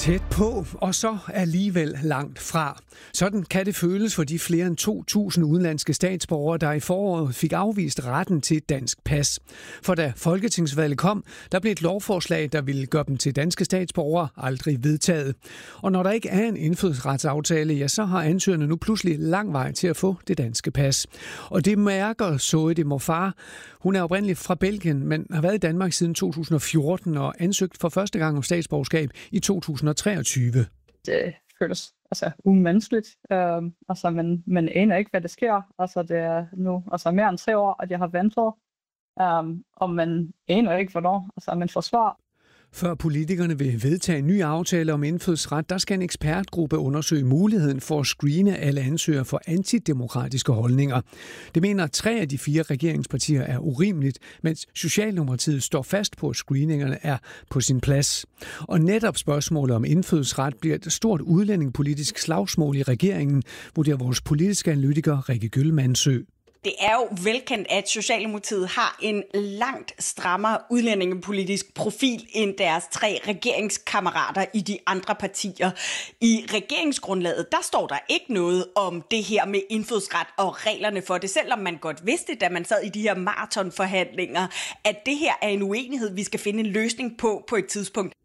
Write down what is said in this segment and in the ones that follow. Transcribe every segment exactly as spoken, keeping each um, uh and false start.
Tæt på, og så alligevel langt fra. Sådan kan det føles for de flere end to tusind udenlandske statsborgere, der i foråret fik afvist retten til et dansk pas. For da folketingsvalget kom, der blev et lovforslag, der ville gøre dem til danske statsborgere, aldrig vedtaget. Og når der ikke er en indfødsretsaftale, ja, så har ansøgerne nu pludselig lang vej til at få det danske pas. Og det mærker Zoe de Morfar. Hun er oprindeligt fra Belgien, men har været i Danmark siden to tusind og fjorten og ansøgt for første gang om statsborgerskab i to tusind og treogtyve. Det føles altså umenneskeligt. Øhm, altså, man, man aner ikke, hvad der sker. Altså, det er nu altså, mere end tre år, at jeg har ventet. Um, og man aner ikke, hvornår altså, man får svar. Før politikerne vil vedtage en ny aftale om indfødsret, der skal en ekspertgruppe undersøge muligheden for at screene alle ansøgere for antidemokratiske holdninger. Det mener tre af de fire regeringspartier er urimeligt, mens Socialdemokratiet står fast på, at screeningerne er på sin plads. Og netop spørgsmålet om indfødsret bliver et stort udlændingepolitisk slagsmål i regeringen, vurderer vores politiske analytiker Rikke Gyllmandsø. Det er jo velkendt, at Socialdemokratiet har en langt strammere udlændingepolitisk profil end deres tre regeringskammerater i de andre partier. I regeringsgrundlaget, der står der ikke noget om det her med indfødsret og reglerne for det, selvom man godt vidste, da man sad i de her maratonforhandlinger, at det her er en uenighed, vi skal finde en løsning på på et tidspunkt.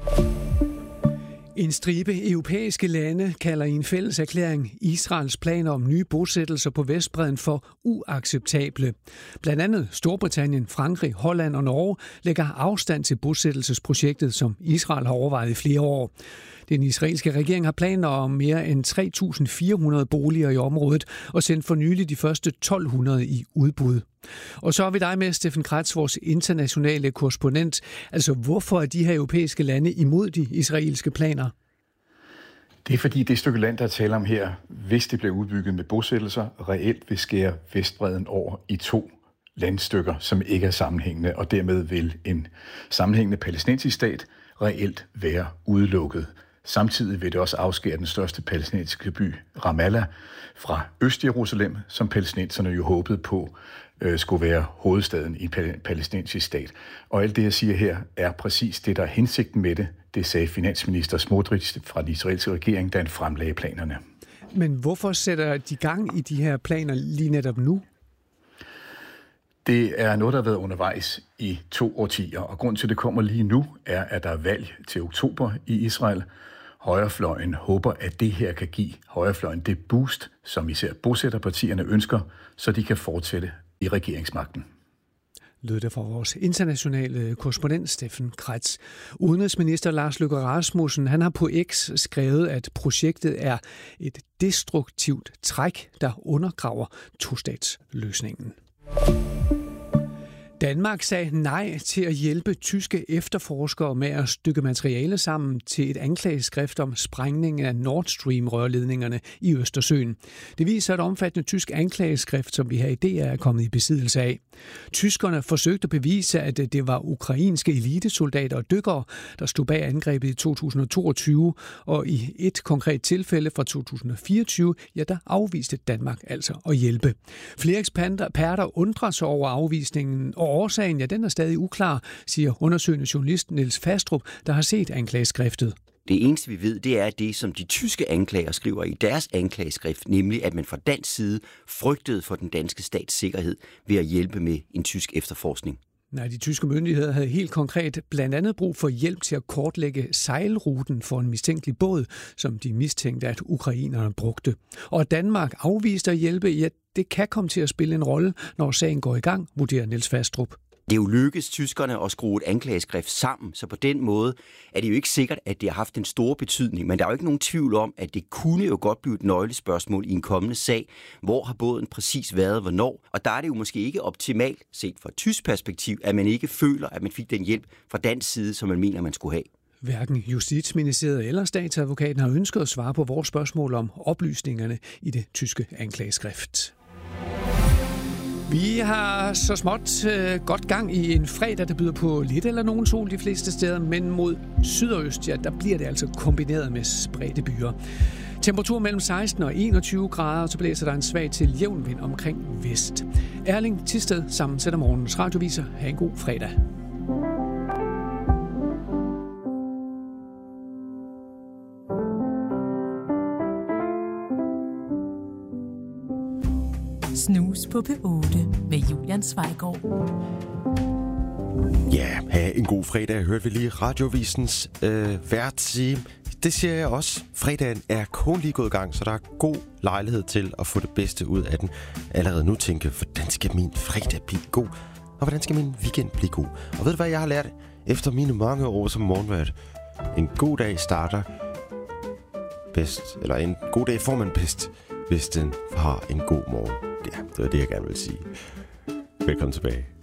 En stribe europæiske lande kalder i en fælles erklæring Israels planer om nye bosættelser på Vestbredden for uacceptable. Blandt andet Storbritannien, Frankrig, Holland og Norge lægger afstand til bosættelsesprojektet, som Israel har overvejet i flere år. Den israelske regering har planer om mere end tre tusind fire hundrede boliger i området og sendt for nylig de første tolv hundrede i udbud. Og så er vi dig med, Steffen Kretz, vores internationale korrespondent. Altså, hvorfor er de her europæiske lande imod de israelske planer? Det er fordi det stykke land, der taler om her, hvis det bliver udbygget med bosættelser, reelt vil skære Vestbredden over i to landstykker, som ikke er sammenhængende, og dermed vil en sammenhængende palæstinensisk stat reelt være udelukket. Samtidig vil det også afskære den største palæstinensiske by, Ramallah, fra Øst-Jerusalem, som palæstinenserne jo håbede på øh, skulle være hovedstaden i en palæstinensisk stat. Og alt det, jeg siger her, er præcis det, der er hensigten med det. Det sagde finansminister Smotrich fra den israelske regering, da han fremlagde planerne. Men hvorfor sætter de gang i de her planer lige netop nu? Det er noget, der har været undervejs i to årtier, og grund til, at det kommer lige nu, er, at der er valg til oktober i Israel. Højrefløjen håber, at det her kan give højrefløjen det boost, som især bosætterpartierne ønsker, så de kan fortsætte i regeringsmagten. Lød det fra vores internationale korrespondent Steffen Kretz. Udenrigsminister Lars Løkke Rasmussen, han har på X skrevet, at projektet er et destruktivt træk, der undergraver tostatsløsningen. Danmark sagde nej til at hjælpe tyske efterforskere med at stykke materiale sammen til et anklageskrift om sprængning af Nord Stream-rørledningerne i Østersøen. Det viser et omfattende tysk anklageskrift, som vi her i D R er kommet i besiddelse af. Tyskerne forsøgte at bevise, at det var ukrainske elitesoldater og dykkere, der stod bag angrebet i to tusind og toogtyve, og i et konkret tilfælde fra to tusind og fireogtyve, ja, der afviste Danmark altså at hjælpe. Flere eksperter undrer sig over afvisningen, og årsagen, ja, den er stadig uklar, siger undersøgende journalist Niels Fastrup, der har set anklageskriftet. Det eneste, vi ved, det er det, som de tyske anklager skriver i deres anklageskrift, nemlig at man fra dansk side frygtede for den danske stats sikkerhed ved at hjælpe med en tysk efterforskning. Nej, de tyske myndigheder havde helt konkret blandt andet brug for hjælp til at kortlægge sejlruten for en mistænkelig båd, som de mistænkte, at ukrainerne brugte. Og at Danmark afviste at hjælpe, ja, det kan komme til at spille en rolle, når sagen går i gang, vurderer Niels Fastrup. Det er jo lykkedes tyskerne at skrue et anklageskrift sammen, så på den måde er det jo ikke sikkert, at det har haft en stor betydning, men der er jo ikke nogen tvivl om, at det kunne jo godt blive et nøglespørgsmål i en kommende sag. Hvor har båden præcis været, hvornår? Og der er det jo måske ikke optimalt, set fra et tysk perspektiv, at man ikke føler, at man fik den hjælp fra dansk side, som man mener, man skulle have. Hverken Justitsministeriet eller statsadvokaten har ønsket at svare på vores spørgsmål om oplysningerne i det tyske anklageskrift. Vi har så småt øh, godt gang i en fredag, der byder på lidt eller nogen sol de fleste steder, men mod syd og øst, ja, der bliver det altså kombineret med spredte byer. Temperatur mellem seksten og enogtyve grader, og så blæser der en svag til jævn vind omkring vest. Erling Thisted sammensætter morgens radioviser. Ha' en god fredag. Snus på P otte med Julian Zweigård. Ja, have en god fredag. Hørte vi lige Radiovisens øh, vært sige. Det siger jeg også. Fredagen er kun lige gået i gang, så der er god lejlighed til at få det bedste ud af den. Allerede nu tænke, hvordan skal min fredag blive god? Og hvordan skal min weekend blive god? Og ved du hvad, jeg har lært efter mine mange år som morgenvært? En god dag starter bedst, eller en god dag får man bedst, hvis den har en god morgen. Ja, det er det, jeg gerne vil sige. Velkommen tilbage.